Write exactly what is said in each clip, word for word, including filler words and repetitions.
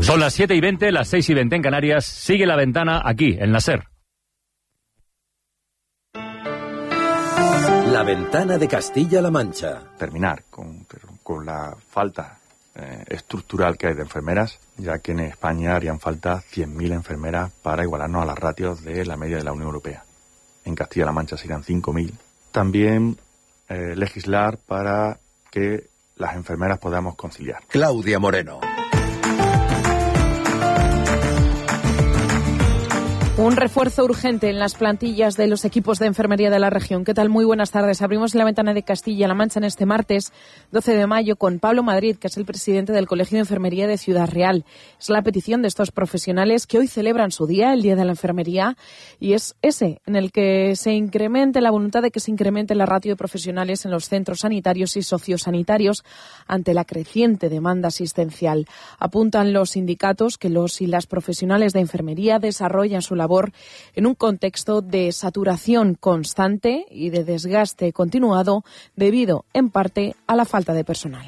Son las siete y veinte, las seis y veinte en Canarias. Sigue La Ventana aquí, en la SER. La Ventana de Castilla-La Mancha. Terminar con, con la falta eh, estructural que hay de enfermeras, ya que en España harían falta cien mil enfermeras para igualarnos a las ratios de la media de la Unión Europea. En Castilla-La Mancha serían cinco mil. También eh, legislar para que las enfermeras podamos conciliar. Claudia Moreno. Un refuerzo urgente en las plantillas de los equipos de enfermería de la región. ¿Qué tal? Muy buenas tardes. Abrimos La Ventana de Castilla-La Mancha en este martes doce de mayo con Pablo Madrid, que es el presidente del Colegio de Enfermería de Ciudad Real. Es la petición de estos profesionales que hoy celebran su día, el Día de la Enfermería, y es ese en el que se incremente la voluntad de que se incremente la ratio de profesionales en los centros sanitarios y sociosanitarios ante la creciente demanda asistencial. Apuntan los sindicatos que los y las profesionales de enfermería desarrollan su labor en un contexto de saturación constante y de desgaste continuado debido, en parte, a la falta de personal.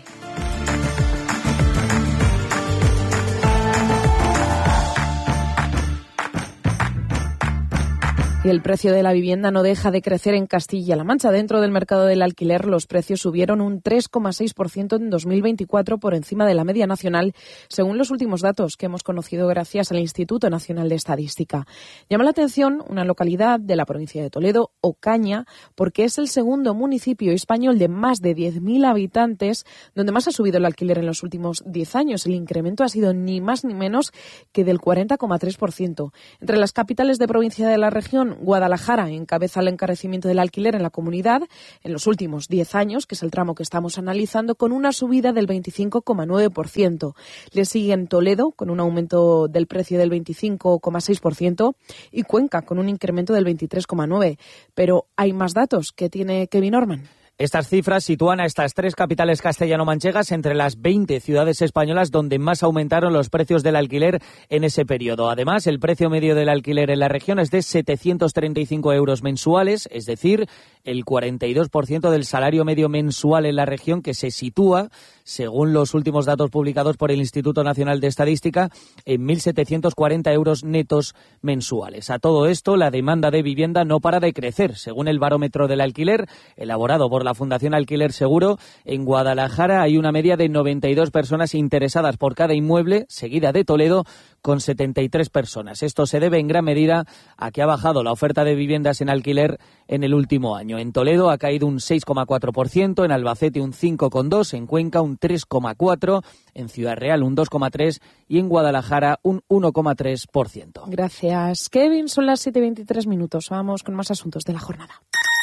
Y el precio de la vivienda no deja de crecer en Castilla-La Mancha. Dentro del mercado del alquiler, los precios subieron un tres coma seis por ciento en dos mil veinticuatro, por encima de la media nacional, según los últimos datos que hemos conocido gracias al Instituto Nacional de Estadística. Llama la atención una localidad de la provincia de Toledo, Ocaña, porque es el segundo municipio español de más de diez mil habitantes donde más ha subido el alquiler en los últimos diez años. El incremento ha sido ni más ni menos que del cuarenta coma tres por ciento. Entre las capitales de provincia de la región, Guadalajara encabeza el encarecimiento del alquiler en la comunidad en los últimos diez años, que es el tramo que estamos analizando, con una subida del veinticinco coma nueve por ciento. Le siguen Toledo, con un aumento del precio del veinticinco coma seis por ciento, y Cuenca, con un incremento del veintitrés coma nueve por ciento. Pero hay más datos que tiene Kevin Orman. Estas cifras sitúan a estas tres capitales castellano-manchegas entre las veinte ciudades españolas donde más aumentaron los precios del alquiler en ese periodo. Además, el precio medio del alquiler en la región es de setecientos treinta y cinco euros mensuales, es decir, el cuarenta y dos por ciento del salario medio mensual en la región, que se sitúa, según los últimos datos publicados por el Instituto Nacional de Estadística, en mil setecientos cuarenta euros netos mensuales. A todo esto, la demanda de vivienda no para de crecer. Según el barómetro del alquiler, elaborado por la Fundación Alquiler Seguro, en Guadalajara hay una media de noventa y dos personas interesadas por cada inmueble, seguida de Toledo, con setenta y tres personas. Esto se debe en gran medida a que ha bajado la oferta de viviendas en alquiler en el último año. En Toledo ha caído un seis coma cuatro por ciento, en Albacete un cinco coma dos por ciento, en Cuenca un tres coma cuatro por ciento, en Ciudad Real un dos coma tres por ciento y en Guadalajara un uno coma tres por ciento. Gracias, Kevin. Son las siete y veintitrés minutos. Vamos con más asuntos de la jornada.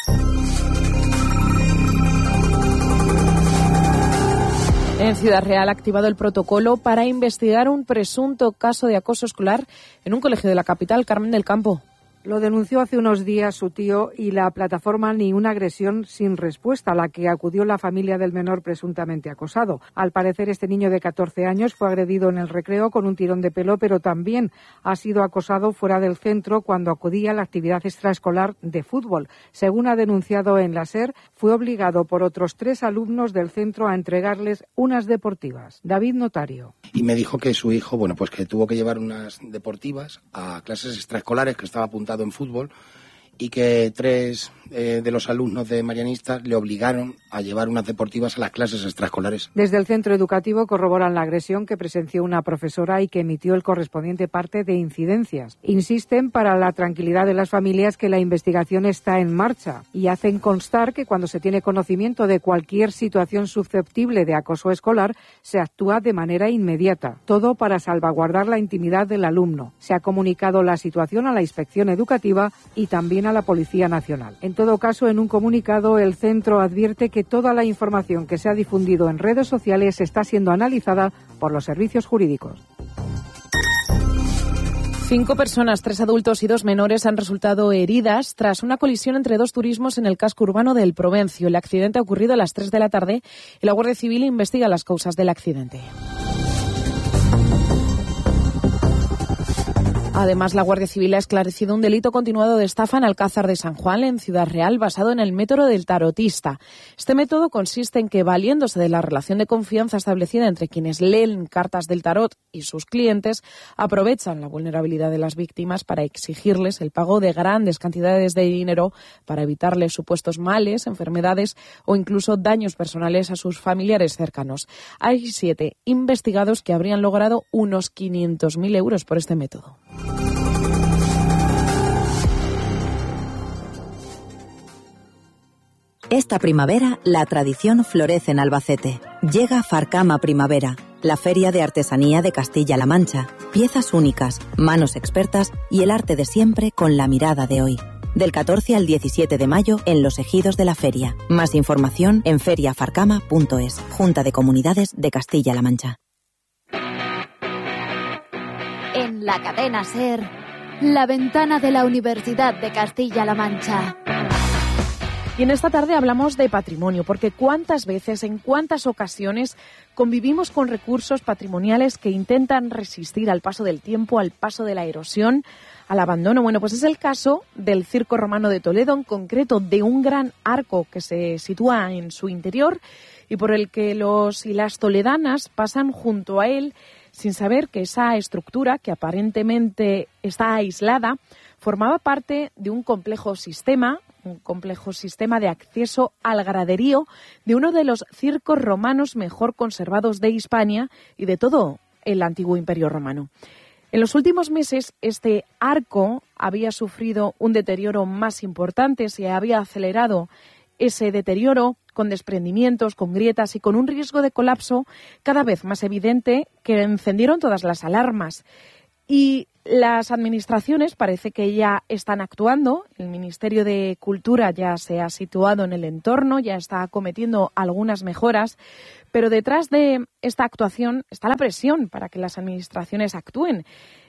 En Ciudad Real ha activado el protocolo para investigar un presunto caso de acoso escolar en un colegio de la capital. Carmen del Campo. Lo denunció hace unos días su tío y la plataforma Ni una agresión sin respuesta, a la que acudió la familia del menor presuntamente acosado. Al parecer, este niño de catorce años fue agredido en el recreo con un tirón de pelo, pero también ha sido acosado fuera del centro cuando acudía a la actividad extraescolar de fútbol. Según ha denunciado en la SER, fue obligado por otros tres alumnos del centro a entregarles unas deportivas. David Notario. Y me dijo que su hijo, bueno, pues que tuvo que llevar unas deportivas a clases extraescolares, que estaba apuntado en fútbol, y que tres eh, de los alumnos de Marianistas le obligaron a llevar unas deportivas a las clases extraescolares. Desde el centro educativo corroboran la agresión que presenció una profesora y que emitió el correspondiente parte de incidencias. Insisten, para la tranquilidad de las familias, que la investigación está en marcha y hacen constar que cuando se tiene conocimiento de cualquier situación susceptible de acoso escolar, se actúa de manera inmediata. Todo para salvaguardar la intimidad del alumno. Se ha comunicado la situación a la Inspección Educativa y también a la Policía Nacional. En todo caso, en un comunicado, el centro advierte que toda la información que se ha difundido en redes sociales está siendo analizada por los servicios jurídicos. Cinco personas, tres adultos y dos menores, han resultado heridas tras una colisión entre dos turismos en el casco urbano del Provencio. El accidente ha ocurrido a las tres de la tarde y la Guardia Civil investiga las causas del accidente. Además, la Guardia Civil ha esclarecido un delito continuado de estafa en Alcázar de San Juan, en Ciudad Real, basado en el método del tarotista. Este método consiste en que, valiéndose de la relación de confianza establecida entre quienes leen cartas del tarot y sus clientes, aprovechan la vulnerabilidad de las víctimas para exigirles el pago de grandes cantidades de dinero para evitarles supuestos males, enfermedades o incluso daños personales a sus familiares cercanos. Hay siete investigados que habrían logrado unos quinientos mil euros por este método. Esta primavera, la tradición florece en Albacete. Llega Farcama Primavera, la feria de artesanía de Castilla-La Mancha. Piezas únicas, manos expertas y el arte de siempre con la mirada de hoy. Del catorce al diecisiete de mayo en los ejidos de la feria. Más información en feria farcama punto es. Junta de Comunidades de Castilla-La Mancha. En la cadena SER, la ventana de la Universidad de Castilla-La Mancha. Y en esta tarde hablamos de patrimonio, porque cuántas veces, en cuántas ocasiones convivimos con recursos patrimoniales que intentan resistir al paso del tiempo, al paso de la erosión, al abandono. Bueno, pues es el caso del Circo Romano de Toledo, en concreto de un gran arco que se sitúa en su interior y por el que los y las toledanas pasan junto a él sin saber que esa estructura, que aparentemente está aislada, formaba parte de un complejo sistema, un complejo sistema de acceso al graderío de uno de los circos romanos mejor conservados de Hispania y de todo el antiguo Imperio Romano. En los últimos meses, este arco había sufrido un deterioro más importante, se había acelerado ese deterioro con desprendimientos, con grietas y con un riesgo de colapso cada vez más evidente que encendieron todas las alarmas. Y las administraciones parece que ya están actuando. El Ministerio de Cultura ya se ha situado en el entorno, ya está acometiendo algunas mejoras, pero detrás de esta actuación está la presión para que las administraciones actúen.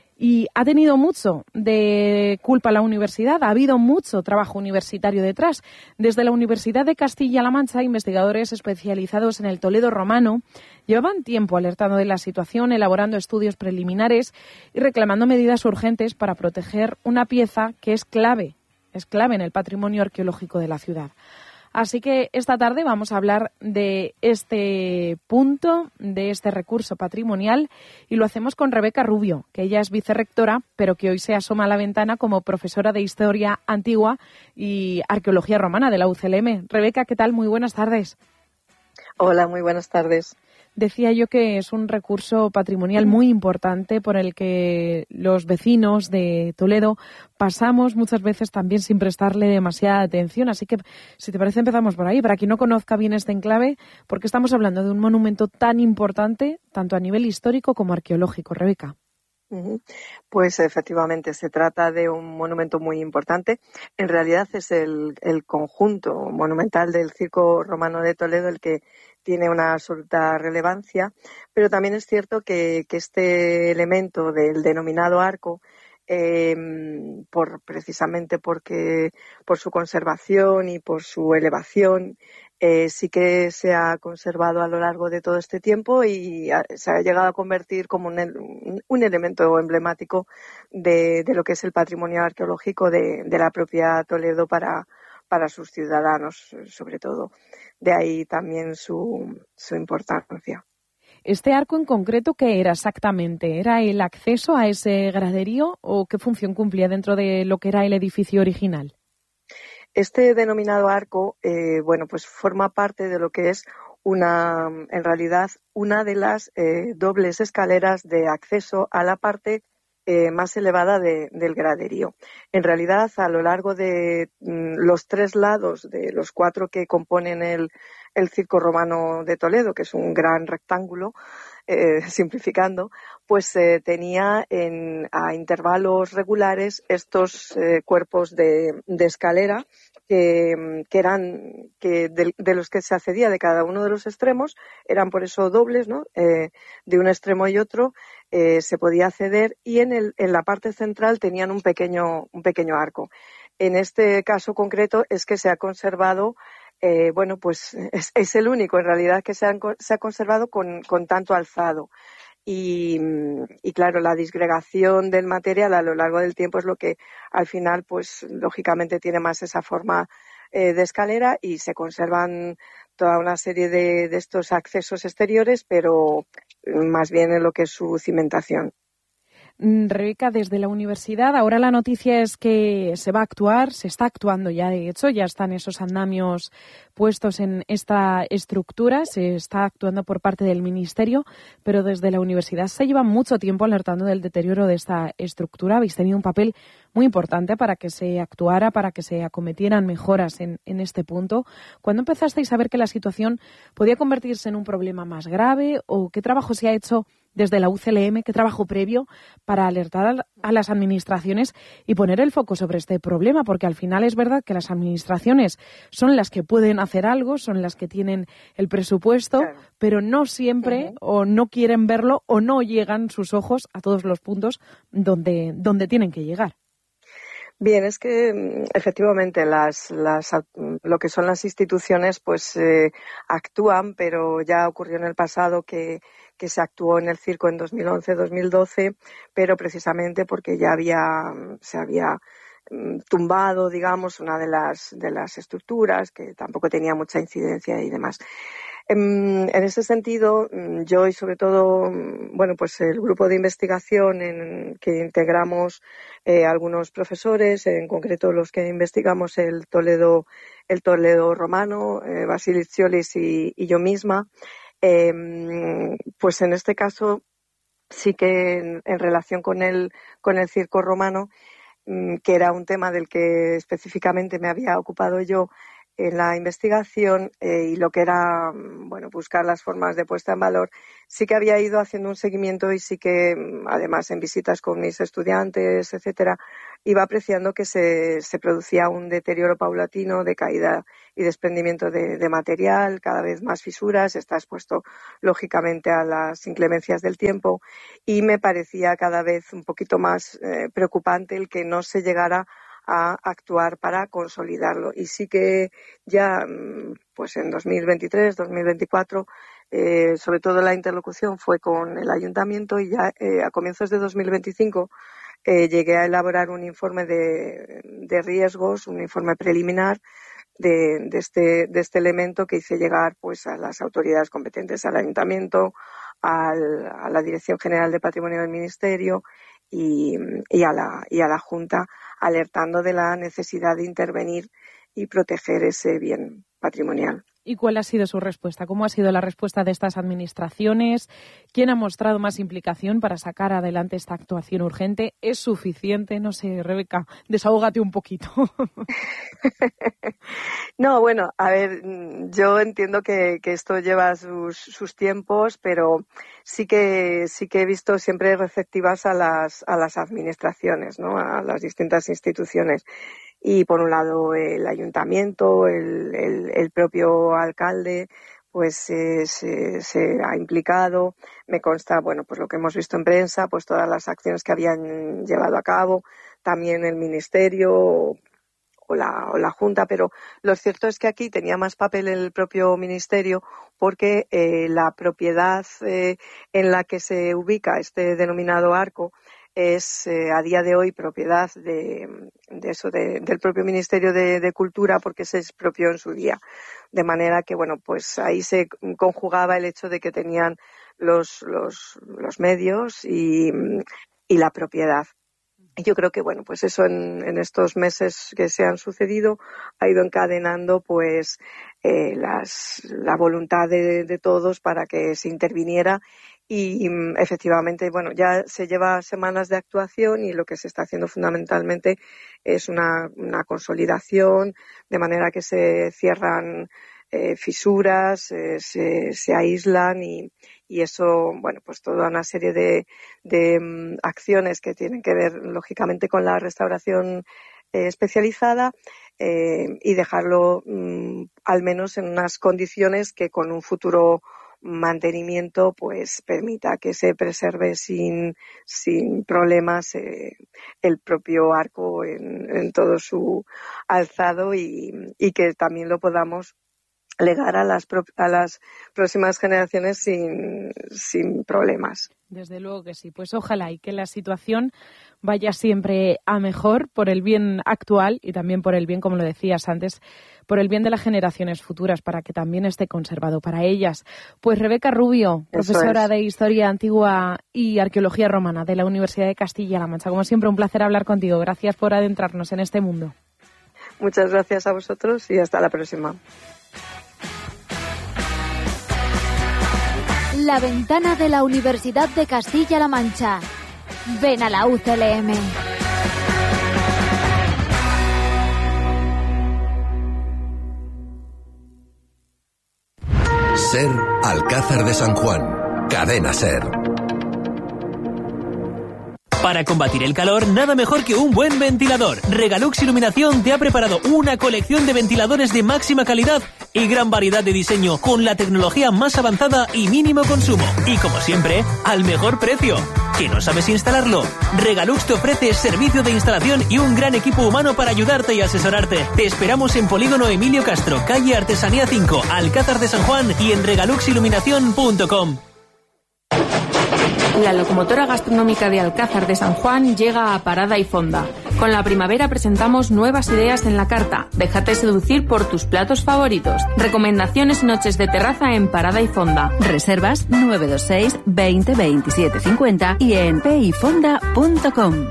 Y ha tenido mucho de culpa la universidad, ha habido mucho trabajo universitario detrás. Desde la Universidad de Castilla-La Mancha, investigadores especializados en el Toledo romano llevaban tiempo alertando de la situación, elaborando estudios preliminares y reclamando medidas urgentes para proteger una pieza que es clave, es clave en el patrimonio arqueológico de la ciudad. Así que esta tarde vamos a hablar de este punto, de este recurso patrimonial, y lo hacemos con Rebeca Rubio, que ella es vicerrectora, pero que hoy se asoma a la ventana como profesora de Historia Antigua y Arqueología Romana de la U C L M. Rebeca, ¿qué tal? Muy buenas tardes. Hola, muy buenas tardes. Decía yo que es un recurso patrimonial muy importante por el que los vecinos de Toledo pasamos muchas veces también sin prestarle demasiada atención. Así que, si te parece, empezamos por ahí. Para quien no conozca bien este enclave, porque estamos hablando de un monumento tan importante, tanto a nivel histórico como arqueológico. Rebeca. Pues efectivamente se trata de un monumento muy importante. En realidad es el, el conjunto monumental del Circo Romano de Toledo el que tiene una absoluta relevancia, pero también es cierto que, que este elemento del denominado arco, eh, por precisamente porque por su conservación y por su elevación, eh, sí que se ha conservado a lo largo de todo este tiempo y ha, se ha llegado a convertir como un, un elemento emblemático de, de lo que es el patrimonio arqueológico de, de la propia Toledo para, para sus ciudadanos, sobre todo. De ahí también su, su importancia. ¿Este arco en concreto qué era exactamente? ¿Era el acceso a ese graderío o qué función cumplía dentro de lo que era el edificio original? Este denominado arco, eh, bueno, pues forma parte de lo que es una, en realidad, una de las eh, dobles escaleras de acceso a la parte Eh, más elevada de, del graderío. En realidad, a lo largo de mm, los tres lados de los cuatro que componen el, el Circo Romano de Toledo, que es un gran rectángulo, eh, simplificando, pues eh, tenía en, a intervalos regulares estos eh, cuerpos de, de escalera que, que eran que de, de los que se accedía de cada uno de los extremos, eran por eso dobles, ¿no? Eh, de un extremo y otro eh, se podía acceder y en, el, en la parte central tenían un pequeño, un pequeño arco. En este caso concreto es que se ha conservado, eh, bueno, pues es, es el único en realidad que se, han, se ha conservado con, con tanto alzado. Y, y claro, la disgregación del material a lo largo del tiempo es lo que al final, pues lógicamente tiene más esa forma eh, de escalera y se conservan toda una serie de, de estos accesos exteriores, pero más bien en lo que es su cimentación. Rebeca, desde la universidad, ahora la noticia es que se va a actuar, se está actuando ya, de hecho, ya están esos andamios puestos en esta estructura, se está actuando por parte del Ministerio, pero desde la universidad se lleva mucho tiempo alertando del deterioro de esta estructura. Habéis tenido un papel muy importante para que se actuara, para que se acometieran mejoras en, en este punto. ¿Cuándo empezasteis a ver que la situación podía convertirse en un problema más grave o qué trabajo se ha hecho desde la U C L M, qué trabajo previo para alertar a las administraciones y poner el foco sobre este problema? Porque al final es verdad que las administraciones son las que pueden hacer algo, son las que tienen el presupuesto, claro, pero no siempre uh-huh. o no quieren verlo o no llegan sus ojos a todos los puntos donde, donde tienen que llegar. Bien, es que efectivamente las, las, lo que son las instituciones pues eh, actúan, pero ya ocurrió en el pasado que, que se actuó en el circo en dos mil once dos mil doce, pero precisamente porque ya había se había tumbado, digamos, una de las de las estructuras que tampoco tenía mucha incidencia y demás. En, en ese sentido, yo y sobre todo, bueno, pues el grupo de investigación en que integramos eh, algunos profesores, en concreto los que investigamos el Toledo, el Toledo romano, eh, Basilis Ciolis y, y yo misma, eh, pues en este caso sí que en, en relación con el con el circo romano, que era un tema del que específicamente me había ocupado yo en la investigación eh, y lo que era, bueno, buscar las formas de puesta en valor, sí que había ido haciendo un seguimiento y sí que, además, en visitas con mis estudiantes, etcétera, iba apreciando que se, se producía un deterioro paulatino de caída y desprendimiento de, de material, cada vez más fisuras, está expuesto, lógicamente, a las inclemencias del tiempo y me parecía cada vez un poquito más eh, preocupante el que no se llegara a actuar para consolidarlo. Y sí que ya pues en dos mil veintitrés, dos mil veinticuatro, eh, sobre todo la interlocución fue con el ayuntamiento y ya eh, a comienzos de dos mil veinticinco eh, llegué a elaborar un informe de, de riesgos, un informe preliminar de, de, este, de este elemento que hice llegar pues a las autoridades competentes, al ayuntamiento, al, a la Dirección General de Patrimonio del Ministerio y, y, a la, y a la Junta, alertando de la necesidad de intervenir y proteger ese bien patrimonial. ¿Y cuál ha sido su respuesta? ¿Cómo ha sido la respuesta de estas administraciones? ¿Quién ha mostrado más implicación para sacar adelante esta actuación urgente? ¿Es suficiente? No sé, Rebeca, desahógate un poquito. No, bueno, a ver, yo entiendo que, que esto lleva sus, sus tiempos, pero sí que sí que he visto siempre receptivas a las a las administraciones, ¿no? A las distintas instituciones. Y por un lado el ayuntamiento, el, el, el propio alcalde, pues eh, se, se ha implicado. Me consta, bueno, pues lo que hemos visto en prensa, pues todas las acciones que habían llevado a cabo, también el ministerio o la, o la Junta, pero lo cierto es que aquí tenía más papel el propio ministerio porque eh, la propiedad eh, en la que se ubica este denominado arco es eh, a día de hoy propiedad de, de eso de, del propio Ministerio de, de Cultura porque se expropió en su día, de manera que bueno pues ahí se conjugaba el hecho de que tenían los los, los medios y, y la propiedad. Y yo creo que bueno pues eso en, en estos meses que se han sucedido ha ido encadenando pues eh, las la voluntad de, de todos para que se interviniera. Y efectivamente, bueno, ya se lleva semanas de actuación y lo que se está haciendo fundamentalmente es una, una consolidación, de manera que se cierran eh, fisuras, eh, se, se aíslan y, y eso, bueno, pues toda una serie de, de um, acciones que tienen que ver, lógicamente, con la restauración eh, especializada eh, y dejarlo um, al menos en unas condiciones que con un futuro mantenimiento pues permita que se preserve sin sin problemas eh, el propio arco en, en todo su alzado y, y que también lo podamos legar a las, pro, a las próximas generaciones sin, sin problemas. Desde luego que sí. Pues ojalá y que la situación vaya siempre a mejor por el bien actual y también por el bien, como lo decías antes, por el bien de las generaciones futuras, para que también esté conservado para ellas. Pues Rebeca Rubio, profesora de Historia Antigua y Arqueología Romana de la Universidad de Castilla-La Mancha. Como siempre, un placer hablar contigo. Gracias por adentrarnos en este mundo. Muchas gracias a vosotros y hasta la próxima. La ventana de la Universidad de Castilla-La Mancha. Ven a la U C L M. SER Alcázar de San Juan. Cadena SER. Para combatir el calor, nada mejor que un buen ventilador. Regalux Iluminación te ha preparado una colección de ventiladores de máxima calidad y gran variedad de diseño, con la tecnología más avanzada y mínimo consumo. Y como siempre, al mejor precio. ¿Que no sabes instalarlo? Regalux te ofrece servicio de instalación y un gran equipo humano para ayudarte y asesorarte. Te esperamos en Polígono Emilio Castro, calle Artesanía cinco, Alcázar de San Juan, y en regalux iluminación punto com. La locomotora gastronómica de Alcázar de San Juan llega a Parada y Fonda. Con la primavera presentamos nuevas ideas en la carta. Déjate seducir por tus platos favoritos. Recomendaciones y noches de terraza en Parada y Fonda. Reservas nueve dos seis, veinte, veintisiete, cincuenta y en peifonda punto com.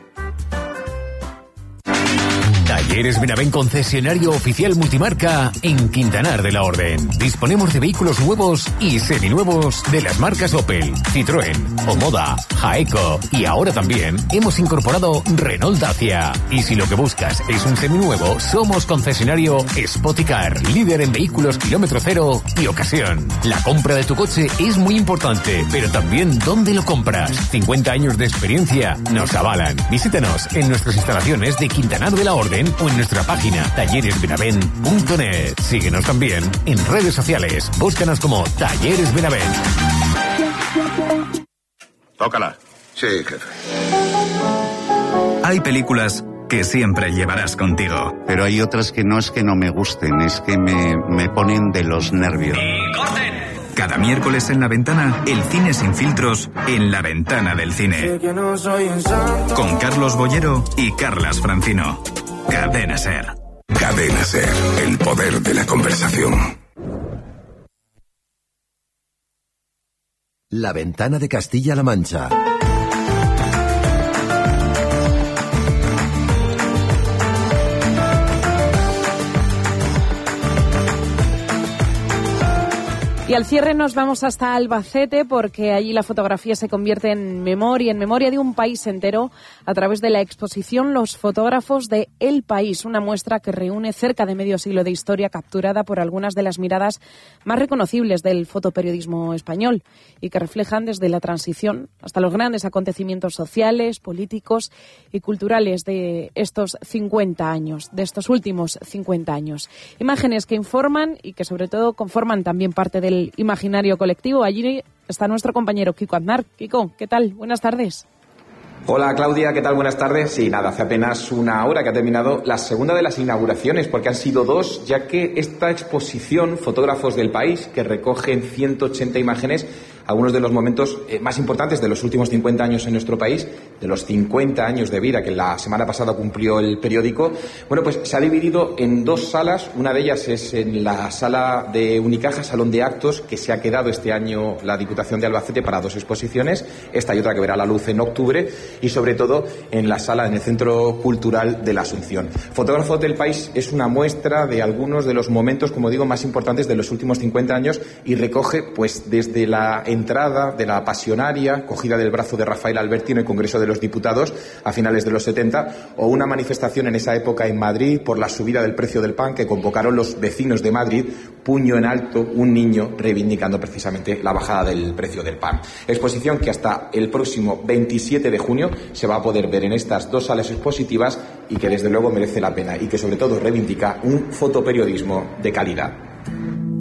Talleres Benavent, concesionario oficial multimarca en Quintanar de la Orden. Disponemos de vehículos nuevos y seminuevos de las marcas Opel, Citroën, Omoda, Jaeco y ahora también hemos incorporado Renault Dacia. Y si lo que buscas es un seminuevo, somos concesionario Spoticar, líder en vehículos kilómetro cero y ocasión. La compra de tu coche es muy importante, pero también dónde lo compras. cincuenta años de experiencia nos avalan. Visítanos en nuestras instalaciones de Quintanar de la Orden o en nuestra página talleres benavent punto net. Síguenos también en redes sociales. Búscanos como Talleres Benavent. Tócala. Sí, jefe. Hay películas que siempre llevarás contigo. Pero hay otras que no es que no me gusten, es que me, me ponen de los nervios. ¡Y corten! Cada miércoles en La Ventana, el cine sin filtros en La Ventana del Cine. Con Carlos Bollero y Carlas Francino. Cadena SER. Cadena SER, el poder de la conversación. La Ventana de Castilla-La Mancha. Y al cierre nos vamos hasta Albacete, porque allí la fotografía se convierte en memoria, en memoria de un país entero, a través de la exposición Los fotógrafos de El País, una muestra que reúne cerca de medio siglo de historia capturada por algunas de las miradas más reconocibles del fotoperiodismo español y que reflejan desde la transición hasta los grandes acontecimientos sociales, políticos y culturales de estos cincuenta años, de estos últimos cincuenta años. Imágenes que informan y que sobre todo conforman también parte del imaginario colectivo. Allí está nuestro compañero Kiko Aznar. Kiko, ¿qué tal? Buenas tardes. Hola Claudia, ¿qué tal? Buenas tardes. Sí, nada, hace apenas una hora que ha terminado la segunda de las inauguraciones, porque han sido dos, ya que esta exposición Fotógrafos del País, que recoge en ciento ochenta imágenes algunos de los momentos eh, más importantes de los últimos cincuenta años en nuestro país, de los cincuenta años de vida que la semana pasada cumplió el periódico, bueno, pues se ha dividido en dos salas. Una de ellas es en la sala de Unicaja, Salón de Actos, que se ha quedado este año la Diputación de Albacete para dos exposiciones, esta y otra que verá la luz en octubre, y sobre todo en la sala, en el Centro Cultural de la Asunción. Fotógrafos del País es una muestra de algunos de los momentos, como digo, más importantes de los últimos cincuenta años y recoge, pues, desde la entrada de la pasionaria, cogida del brazo de Rafael Alberti en el Congreso de los Diputados a finales de los setenta, o una manifestación en esa época en Madrid por la subida del precio del pan que convocaron los vecinos de Madrid, puño en alto, un niño reivindicando precisamente la bajada del precio del pan. Exposición que hasta el próximo veintisiete de junio se va a poder ver en estas dos salas expositivas y que desde luego merece la pena y que sobre todo reivindica un fotoperiodismo de calidad.